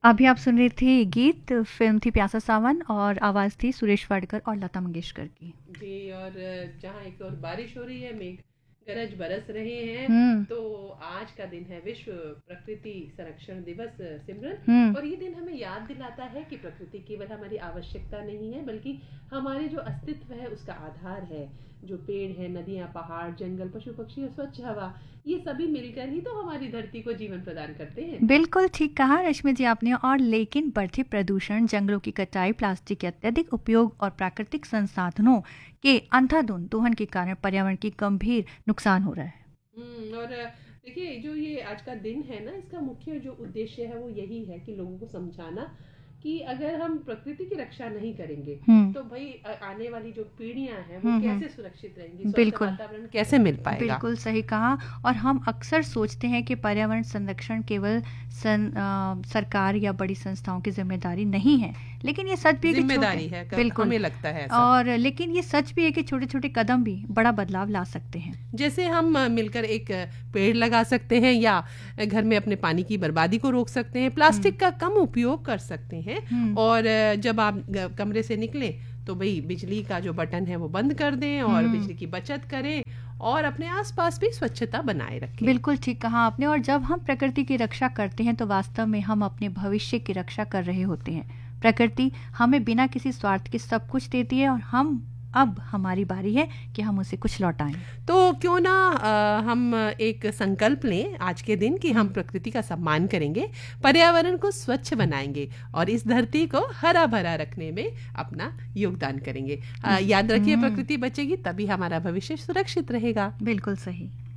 अभी आप सुन रहे थे गीत, फिल्म थी प्यासा सावन और आवाज़ थी सुरेश वाडकर और लता मंगेशकर की। जी, और जहाँ एक और बारिश हो रही है, मेघ गरज बरस रहे हैं। हम्म। तो आज का दिन है विश्व प्रकृति संरक्षण दिवस, सिमरन। हम्म। और ये दिन हमें याद दिलाता है कि प्रकृति केवल हमारी आवश्यकता नहीं है, बल्कि हमारे जो अस्तित्व है उसका आधार है। जो पेड़ है, नदियाँ, पहाड़, जंगल, पशु पक्षी और स्वच्छ हवा, ये सभी मिलकर ही तो हमारी धरती को जीवन प्रदान करते हैं। बिल्कुल ठीक कहा रश्मि जी आपने। और लेकिन बढ़ते प्रदूषण, जंगलों की कटाई, प्लास्टिक के अत्यधिक उपयोग और प्राकृतिक संसाधनों के अंधाधुंध दोहन के कारण पर्यावरण की गंभीर नुकसान हो रहा है। और देखिए, जो ये आज का दिन है ना, इसका मुख्य जो उद्देश्य है वो यही है कि लोगों को समझाना कि अगर हम प्रकृति की रक्षा नहीं करेंगे तो भाई आने वाली जो पीढ़ियां हैं वो कैसे सुरक्षित रहेंगी, स्वच्छ बिल्कुल वातावरण कैसे मिल पाएगा। बिल्कुल सही कहा। और हम अक्सर सोचते हैं कि पर्यावरण संरक्षण केवल सरकार या बड़ी संस्थाओं की जिम्मेदारी नहीं है, लेकिन ये सच भी है कि जिम्मेदारी है, बिल्कुल हमें लगता है ऐसा। और लेकिन ये सच भी है कि छोटे छोटे कदम भी बड़ा बदलाव ला सकते हैं। जैसे हम मिलकर एक पेड़ लगा सकते हैं, या घर में अपने पानी की बर्बादी को रोक सकते हैं, प्लास्टिक का कम उपयोग कर सकते हैं, और जब आप कमरे से निकलें तो भाई बिजली का जो बटन है वो बंद कर दें और बिजली की बचत करें और अपने आसपास भी स्वच्छता बनाए रखें। बिल्कुल ठीक कहा आपने। और जब हम प्रकृति की रक्षा करते हैं तो वास्तव में हम अपने भविष्य की रक्षा कर रहे होते हैं। प्रकृति हमें बिना किसी स्वार्थ के सब कुछ देती है और अब हमारी बारी है कि हम उसे कुछ लौटाएं। तो क्यों ना हम एक संकल्प लें आज के दिन कि हम प्रकृति का सम्मान करेंगे, पर्यावरण को स्वच्छ बनाएंगे और इस धरती को हरा भरा रखने में अपना योगदान करेंगे। याद रखिए, प्रकृति बचेगी तभी हमारा भविष्य सुरक्षित रहेगा। बिल्कुल सही।